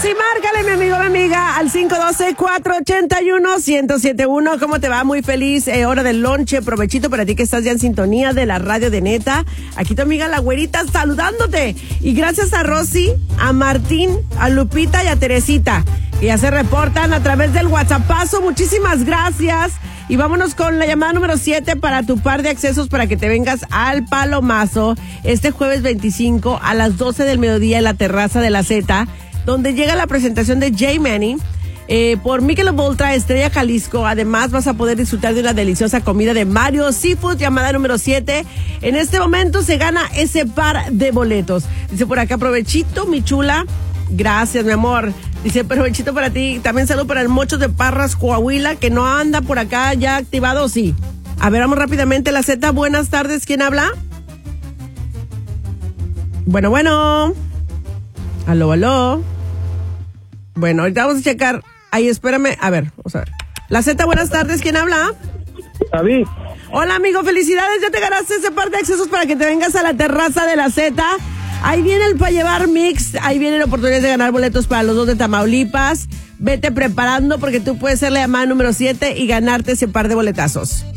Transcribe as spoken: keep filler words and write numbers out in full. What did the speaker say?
Sí, márcale, mi amigo, mi amiga, al cinco uno dos, cuatro ocho uno, uno cero siete uno. ¿Cómo te va? Muy feliz, eh, hora del lonche, provechito para ti que estás ya en sintonía de la radio de Neta. Aquí tu amiga la güerita saludándote. Y gracias a Rosy, a Martín, a Lupita y a Teresita, que ya se reportan a través del WhatsAppazo. Muchísimas gracias. Y vámonos con la llamada número siete para tu par de accesos para que te vengas al Palomazo este jueves veinticinco a las doce del mediodía en la terraza de la Z, donde llega la presentación de J Manny eh, por Michelob Ultra Estrella Jalisco. Además vas a poder disfrutar de una deliciosa comida de Mario Seafood, llamada número siete. En este momento se gana ese par de boletos. Dice por acá, provechito, mi chula. Gracias, mi amor. Dice, provechito para ti. También saludo para el Mochos de Parras, Coahuila, que no anda por acá ya activado, sí. A ver, vamos rápidamente, la Z. Buenas tardes, ¿quién habla? Bueno, bueno. Aló, aló. Bueno, ahorita vamos a checar. Ahí, espérame. A ver, vamos a ver. La Z, buenas tardes, ¿quién habla? David. Hola, amigo, felicidades. Ya te ganaste ese par de accesos para que te vengas a la terraza de la Z. Ahí viene el para llevar mix, ahí viene la oportunidad de ganar boletos para los dos de Tamaulipas. Vete preparando porque tú puedes ser la llamada número siete y ganarte ese par de boletazos.